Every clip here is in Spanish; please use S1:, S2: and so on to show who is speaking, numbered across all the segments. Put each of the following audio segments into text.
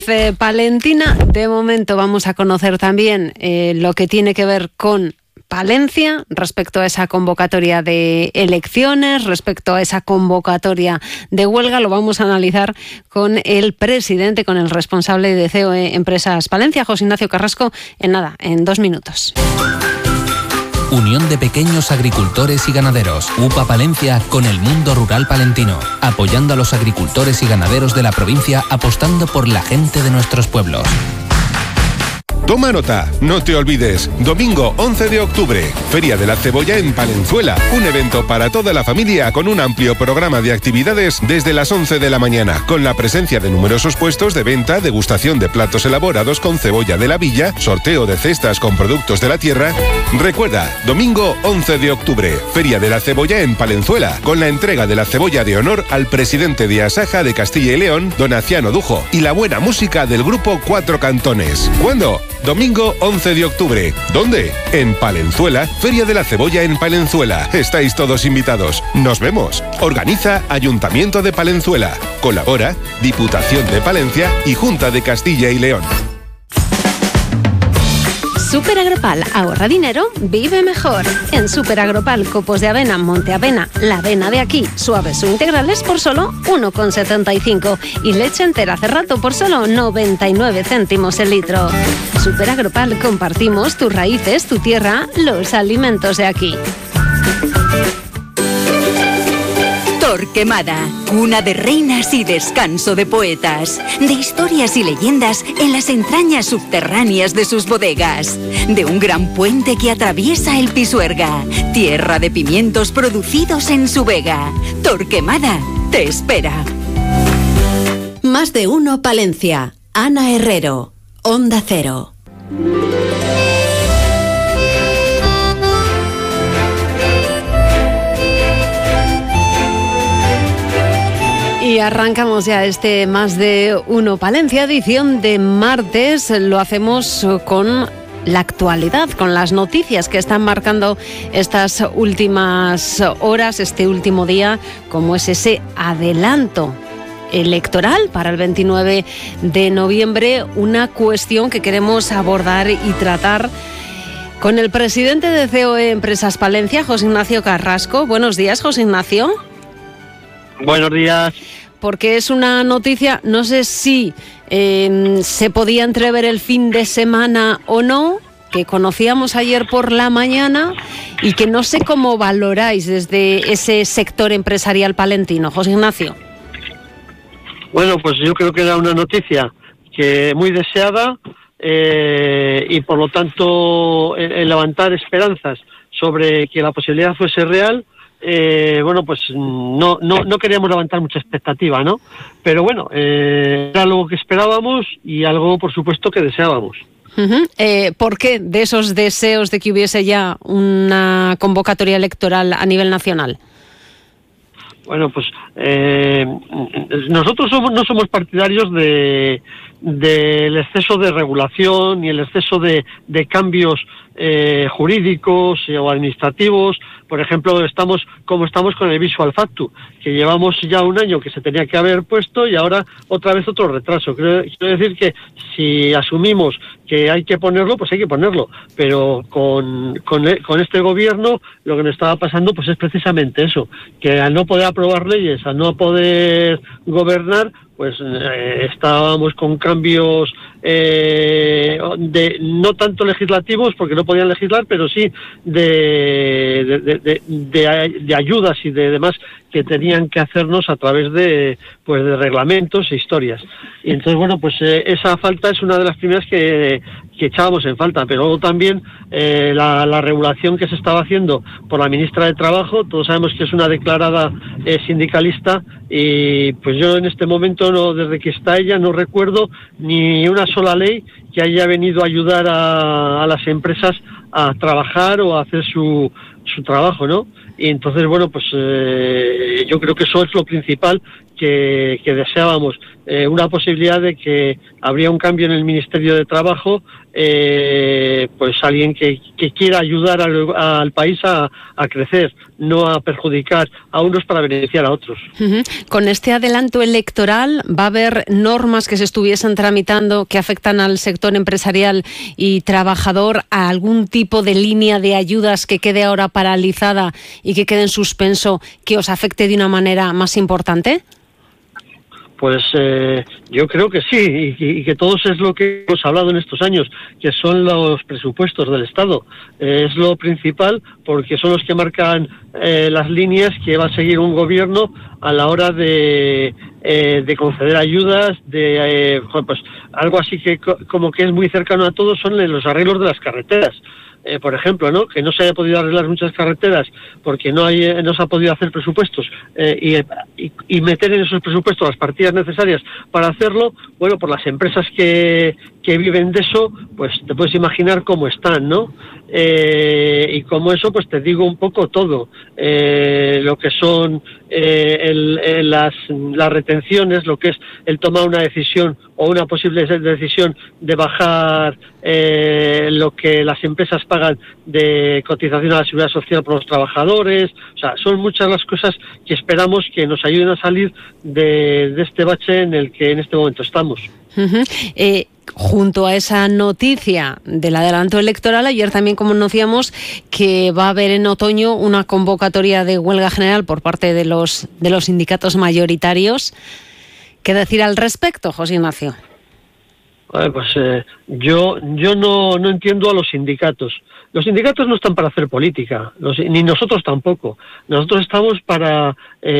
S1: Palentina, de momento vamos a conocer también lo que tiene que ver con Palencia respecto a esa convocatoria de elecciones, respecto a esa convocatoria de huelga. Lo vamos a analizar con el presidente, con el responsable de COE Empresas Palencia, José Ignacio Carrasco, en 2 minutos.
S2: Unión de Pequeños Agricultores y Ganaderos, UPA Palencia, con el mundo rural palentino, apoyando a los agricultores y ganaderos de la provincia, apostando por la gente de nuestros pueblos.
S3: Toma nota, no te olvides, domingo 11 de octubre, Feria de la Cebolla en Palenzuela, un evento para toda la familia con un amplio programa de actividades desde las 11 de la mañana, con la presencia de numerosos puestos de venta, degustación de platos elaborados con cebolla de la villa, sorteo de cestas con productos de la tierra. Recuerda, domingo 11 de octubre, Feria de la Cebolla en Palenzuela, con la entrega de la cebolla de honor al presidente de Asaja de Castilla y León, Donaciano Dujo, y la buena música del grupo Cuatro Cantones. ¿Cuándo? Domingo 11 de octubre. ¿Dónde? En Palenzuela, Feria de la Cebolla en Palenzuela. Estáis todos invitados. Nos vemos. Organiza Ayuntamiento de Palenzuela. Colabora Diputación de Palencia y Junta de Castilla y León.
S1: Super Agropal, ahorra dinero, vive mejor. En Super Agropal, copos de avena, Monteavena, la avena de aquí, suaves o integrales por solo 1,75 y leche entera Cerrato por solo 99 céntimos el litro. Super Agropal, compartimos tus raíces, tu tierra, los alimentos de aquí.
S4: Torquemada, cuna de reinas y descanso de poetas, de historias y leyendas en las entrañas subterráneas de sus bodegas, de un gran puente que atraviesa el Pisuerga, tierra de pimientos producidos en su vega. Torquemada te espera.
S5: Más de uno Palencia. Ana Herrero, Onda Cero.
S1: Y arrancamos ya este Más de Uno Palencia, edición de martes. Lo hacemos con la actualidad, con las noticias que están marcando estas últimas horas, este último día, como es ese adelanto electoral para el 29 de noviembre, una cuestión que queremos abordar y tratar con el presidente de COE Empresas Palencia, José Ignacio Carrasco. Buenos días, José Ignacio.
S6: Buenos días.
S1: Porque es una noticia, no sé si se podía entrever el fin de semana o no, que conocíamos ayer por la mañana y que no sé cómo valoráis desde ese sector empresarial palentino. José Ignacio.
S6: Bueno, pues yo creo que era una noticia que muy deseada y por lo tanto el levantar esperanzas sobre que la posibilidad fuese real. Bueno, pues no queríamos levantar mucha expectativa, ¿no? Pero bueno, era algo que esperábamos y algo, por supuesto, que deseábamos.
S1: ¿Por qué de esos deseos de que hubiese ya una convocatoria electoral a nivel nacional?
S6: Bueno, pues nosotros no somos partidarios del exceso de regulación y el exceso de cambios jurídicos o administrativos. Por ejemplo, estamos con el Visual Factu, que llevamos ya un año que se tenía que haber puesto y ahora otra vez otro retraso. Quiero decir que si asumimos que hay que ponerlo, pues hay que ponerlo. Pero con este gobierno lo que nos estaba pasando pues es precisamente eso, que al no poder aprobar leyes, al no poder gobernar, pues estábamos con cambios no tanto legislativos, porque no podían legislar, pero sí de ayudas y de demás que tenían que hacernos a través de reglamentos e historias. Y entonces, bueno, pues esa falta es una de las primeras que echábamos en falta, pero luego también la regulación que se estaba haciendo por la ministra de Trabajo. Todos sabemos que es una declarada sindicalista y pues yo en este momento, desde que está ella, no recuerdo ni una sola ley que haya venido a ayudar a las empresas a trabajar o a hacer su trabajo, ¿no? Y entonces, bueno, pues yo creo que eso es lo principal que deseábamos, una posibilidad de que habría un cambio en el Ministerio de Trabajo, pues alguien que quiera ayudar al país a crecer, no a perjudicar a unos para beneficiar a otros.
S1: Con este adelanto electoral, ¿va a haber normas que se estuviesen tramitando que afectan al sector empresarial y trabajador, a algún tipo de línea de ayudas que quede ahora paralizada y que quede en suspenso, que os afecte de una manera más importante?
S6: Pues yo creo que sí, y que todo es lo que hemos hablado en estos años, que son los presupuestos del Estado. Es lo principal, porque son los que marcan las líneas que va a seguir un gobierno a la hora de conceder ayudas, pues algo así que como que es muy cercano a todos son los arreglos de las carreteras. Por ejemplo, ¿no? Que no se haya podido arreglar muchas carreteras porque no se ha podido hacer presupuestos y meter en esos presupuestos las partidas necesarias para hacerlo. Bueno, por las empresas que viven de eso, pues te puedes imaginar cómo están, ¿no? Y como eso, pues te digo un poco todo, lo que son las retenciones, lo que es el tomar una decisión o una posible decisión de bajar lo que las empresas pagan de cotización a la seguridad social por los trabajadores. O sea, son muchas las cosas que esperamos que nos ayuden a salir de este bache en el que en este momento estamos.
S1: Junto a esa noticia del adelanto electoral, ayer también conocíamos que va a haber en otoño una convocatoria de huelga general por parte de los sindicatos mayoritarios. ¿Qué decir al respecto, José Ignacio?
S6: Pues yo no entiendo a los sindicatos. Los sindicatos no están para hacer política, ni nosotros tampoco. Nosotros estamos para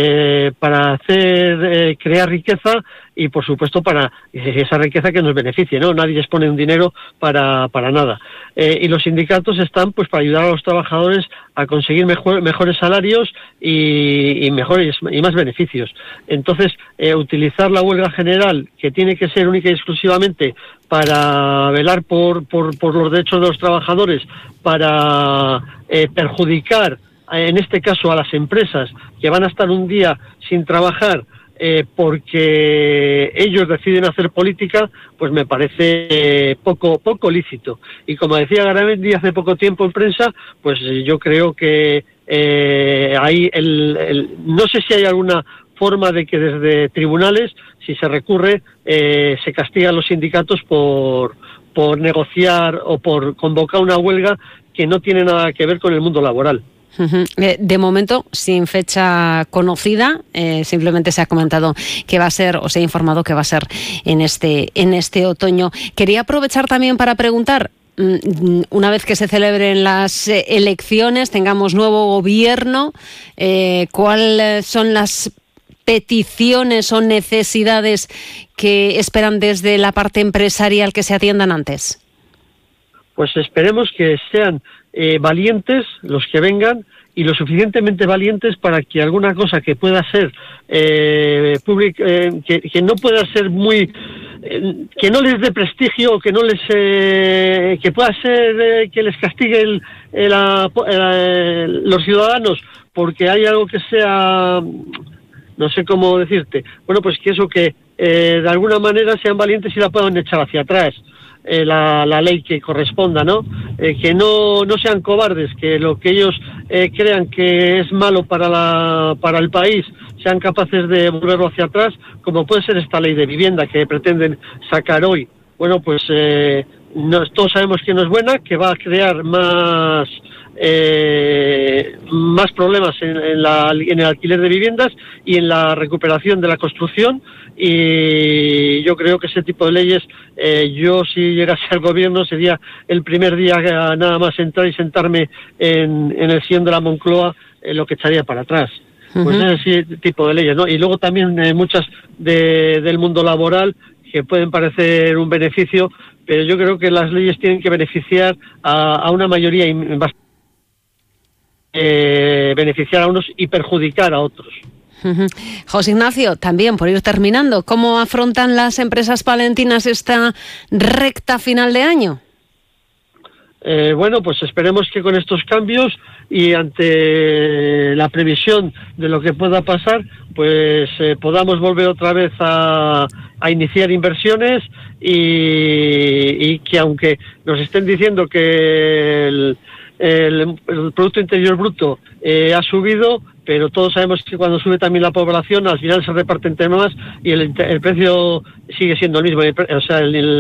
S6: crear riqueza y, por supuesto, para esa riqueza que nos beneficie, ¿no? Nadie les pone un dinero para nada. Y los sindicatos están pues para ayudar a los trabajadores a conseguir mejores salarios y mejores y más beneficios. Entonces, utilizar la huelga general, que tiene que ser única y exclusivamente para velar por los derechos de los trabajadores, para perjudicar, en este caso, a las empresas que van a estar un día sin trabajar porque ellos deciden hacer política, pues me parece poco lícito. Y como decía Garamendi hace poco tiempo en prensa, pues yo creo que ahí no sé si hay alguna forma de que desde tribunales, si se recurre, se castiga a los sindicatos por negociar o por convocar una huelga que no tiene nada que ver con el mundo laboral.
S1: De momento, sin fecha conocida, simplemente se ha comentado que va a ser, o se ha informado que va a ser en este otoño. Quería aprovechar también para preguntar, una vez que se celebren las elecciones, tengamos nuevo gobierno, ¿cuáles son las peticiones o necesidades que esperan desde la parte empresarial que se atiendan antes?
S6: Pues esperemos que sean valientes los que vengan, y lo suficientemente valientes para que alguna cosa que pueda ser pública, que no pueda ser muy que no les dé prestigio, que no les que pueda ser que les castigue los ciudadanos porque hay algo que sea, no sé cómo decirte, bueno, pues que eso, que de alguna manera sean valientes y la puedan echar hacia atrás. La ley que corresponda, ¿no? Que no sean cobardes, que lo que ellos crean que es malo para el país sean capaces de volverlo hacia atrás, como puede ser esta ley de vivienda que pretenden sacar hoy. Bueno, pues todos sabemos que no es buena, que va a crear más problemas en el alquiler de viviendas y en la recuperación de la construcción, y yo creo que ese tipo de leyes, yo si llegase al gobierno sería el primer día nada más entrar y sentarme en el sillón de la Moncloa, lo que echaría para atrás. Pues ese tipo de leyes, ¿no? Y luego también muchas del mundo laboral que pueden parecer un beneficio, pero yo creo que las leyes tienen que beneficiar a una mayoría y beneficiar a unos y perjudicar a otros.
S1: José Ignacio, también por ir terminando, ¿cómo afrontan las empresas palentinas esta recta final de año?
S6: bueno, pues esperemos que con estos cambios y ante la previsión de lo que pueda pasar, pues podamos volver otra vez a iniciar inversiones y que aunque nos estén diciendo que el Producto Interior Bruto ha subido, pero todos sabemos que cuando sube también la población, al final se reparte entre más y el precio sigue siendo el mismo. O sea,